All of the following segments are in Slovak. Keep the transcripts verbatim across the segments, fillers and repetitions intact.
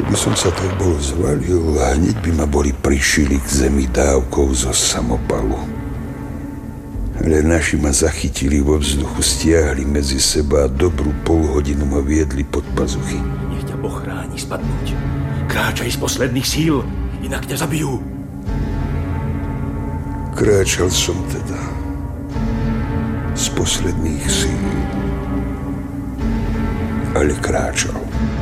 by som sa tak bol zvalil a hneď by ma boli prišili k zemi dávkou zo samopalu. Ale naši ma zachytili vo vzduchu, stiahli medzi seba a dobrú polhodinu ma viedli pod pazuchy. Nech ťa Boh chráni spadnúť. Kráčaj z posledných síl, inak ťa zabijú. Kráčal som teda z posledných síl. Ale kráčal.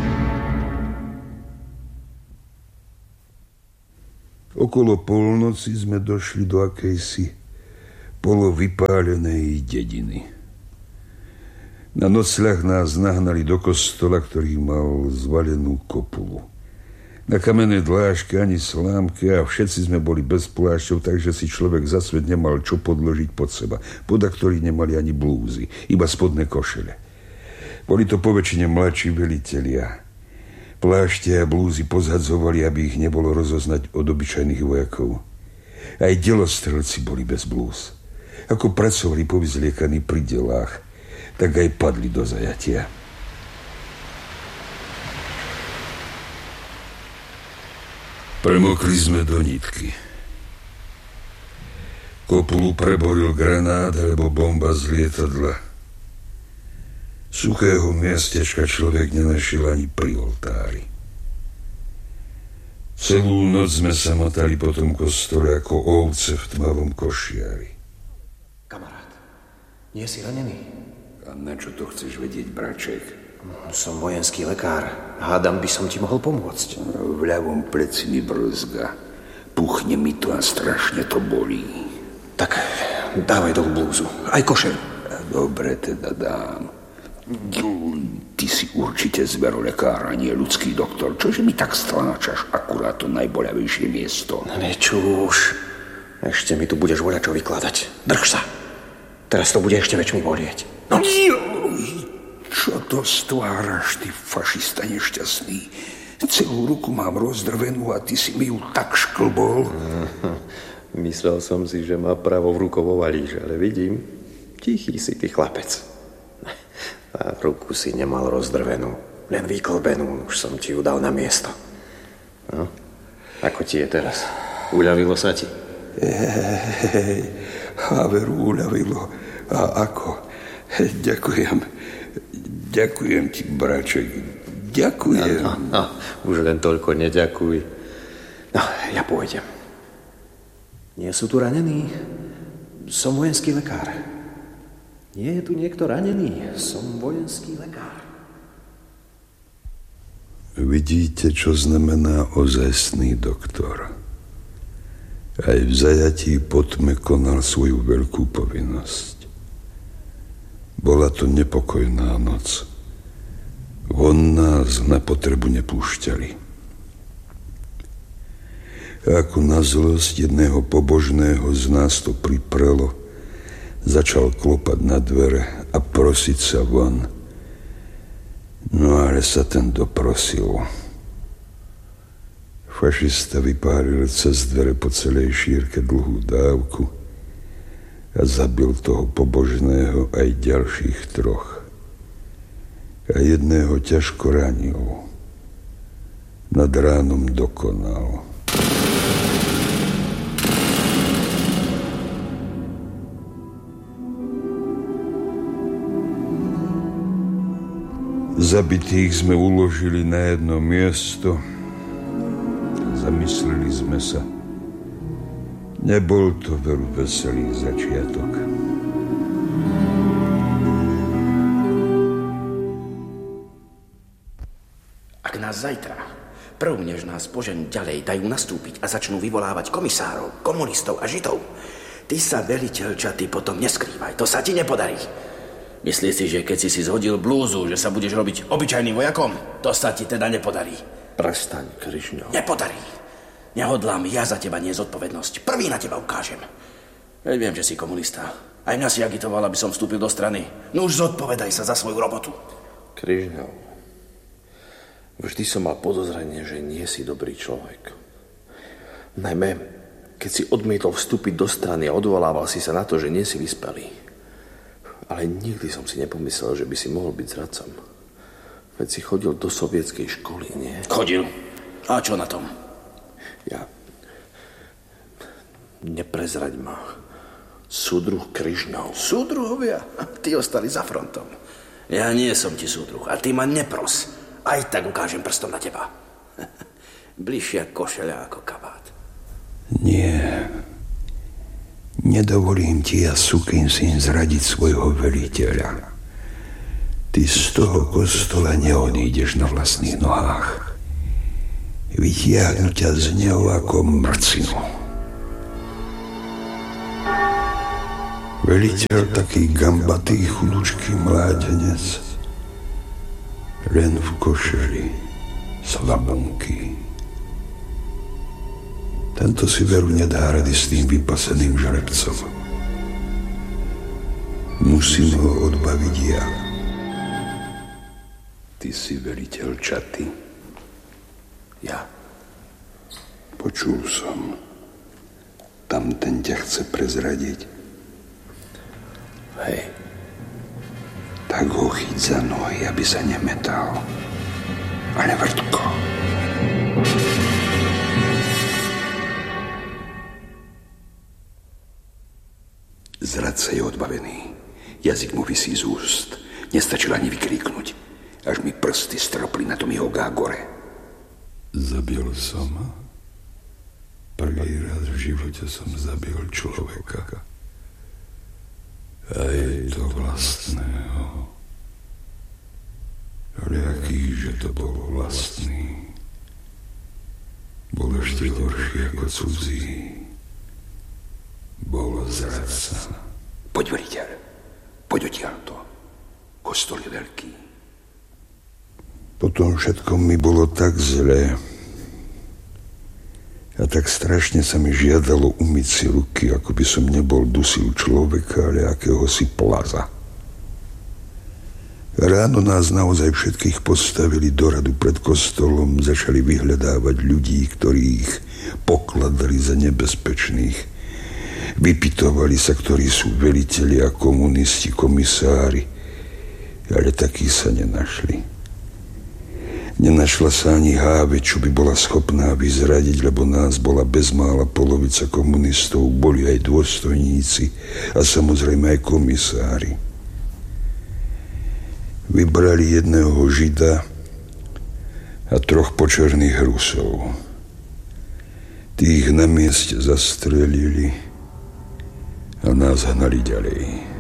Okolo polnoci sme došli do akejsi polovypálenej dediny. Na nocľah nás nahnali do kostola, ktorý mal zvalenú kopulu. Na kamennej dláške ani slámke a všetci sme boli bez plášťov, takže si človek za svet nemal čo podložiť pod seba. Poda, ktorí nemali ani blúzy, iba spodné košele. Boli to poväčšine mladší velitelia. Plášte a blúzy pozhadzovali, aby ich nebolo rozoznať od obyčajných vojakov. Aj delostrelci boli bez blúz. Ako pracovali povyzliekaní pri delách, tak aj padli do zajatia. Premokli sme do nitky. Kopulu preboril granát alebo bomba z lietadla. Suchého miestečka človek nenašiel ani pri oltári. Celú noc sme sa motali po tom kostole ako ovce v tmavom košiari. Kamarát, nie si ranený? A na čo to chceš vedieť, braček? Som vojenský lekár. Hádam, by som ti mohol pomôcť. V ľavom pleci mi brzga. Puchne mi to a strašne to bolí. Tak dávaj dolu blúzu. Aj košeľ. Dobre, teda dám. Ty si určite zverolekár a nie ľudský doktor. Čože mi tak stláčaš akurát to najboľavejšie miesto? Nečúš. Ešte mi tu budeš voľačo vykladať. Drž sa. Teraz to bude ešte väčšmi bolieť. No. Joj, čo to stváraš, ty fašista nešťastný? Celú ruku mám rozdrvenú a ty si mi ju tak šklbol. Myslel som si, že ma pravou rukou ovalíš, ale vidím, tichý si ty chlapec. A ruku si nemal rozdrvenú, len vyklbenú, už som ti ju dal na miesto. No, ako ti je teraz? Uľavilo sa ti? Hej, Haveru uľavilo. A ako? Ďakujem. Ďakujem ti, braček. Ďakujem. No, no, už len toľko neďakuj. No, ja pôjdem. Nie sú tu ranení? Som vojenský lekár. Nie je tu niekto ranený? Som vojenský lekár. Vidíte, čo znamená ozajstný doktor. Aj v zajatí po tme konal svoju veľkú povinnosť. Bola to nepokojná noc. Von nás na potrebu nepúšťali. A ako na zlosť jedného pobožného z nás to priprelo, začal klopať na dvere a prosiť sa von. No ale sa ten doprosil. Fašista vypálil cez dvere po celej šírke dlhú dávku a zabil toho pobožného aj ďalších troch. A jedného ťažko ranil. Nad ránom dokonal. Zabitých sme uložili na jedno miesto. Zamysleli sme sa. Nebol to veru veselý začiatok. Ak nás zajtra, prv než nás požen ďalej, dajú nastúpiť a začnú vyvolávať komisárov, komunistov a židov, ty sa, veliteľča, ty potom neskrývaj. To sa ti nepodarí. Myslíš si, že keď si si zhodil blúzu, že sa budeš robiť obyčajným vojakom? To sa ti teda nepodarí. Prestaň, Krišňo. Nepodarí. Nehodlám ja za teba nie zodpovednosť. Prvý na teba ukážem. Veď viem, že si komunista. Aj mňa si agitoval, aby som vstúpil do strany. No už zodpovedaj sa za svoju robotu. Krišňo, vždy som mal podozrenie, že nie si dobrý človek. Najmä, keď si odmietol vstúpiť do strany a odvolával si sa na to, že nie si vyspelý. Ale nikdy som si nepomyslel, že by si mohol byť zradcom. Veď si chodil do sovietskej školy, nie? Chodil. A čo na tom? Ja... Neprezraď ma. Súdruh Križnov. Súdruhovia? Tí ostali za frontom. Ja nie som ti súdruh a ty ma nepros. Aj tak ukážem prstom na teba. Bližšia košeľa ako kabát. Nie. Nedovolím ti, ja sukyn syn, zradiť svojho veliteľa. Ty z toho kostola neodídeš na vlastných nohách. Vytiahnu ťa z neho ako mrcinu. Veliteľ taký gambatý, chudučký mládenec, len v košeli, slabunky. Tento si veru nedá rady s tým vypaseným žrebcom. Musím ho odbaviť ja. Ty si veliteľ čaty. Ja. Počul som. Tam ten ťa chce prezradiť. Hej. Tak ho chyť za nohy, aby sa nemetal. Ale vrtko. Zradca je odbavený. Jazyk mu visí z úst. Nestačil ani vykríknuť. Až mi prsty stropli na tom jeho gágore. Zabil som. Prvý raz v živote som zabil človeka. Aj to vlastného. Ale akýže to bol vlastný. Bol ešte horší ako cudzí. Bol zradca. Poď, veliteľ. Poď odtiaľto. Kostol je veľký. Potom všetko mi bolo tak zle. A tak strašne sa mi žiadalo umyť si ruky, ako by som nebol dusil človeka, ale akéhosi plaza. Ráno nás naozaj všetkých postavili do radu pred kostolom, začali vyhľadávať ľudí, ktorých pokladali za nebezpečných. Vypitovali sa, ktorí sú velitelia, komunisti, komisári, ale takí sa nenašli. Nenašla sa ani háve, čo by bola schopná vyzradiť, lebo nás bola bezmála polovica komunistov, boli aj dôstojníci a samozrejme aj komisári. Vybrali jedného Žida a troch počerných Rusov. Tých na mieste zastrelili a nás hnali ďalej.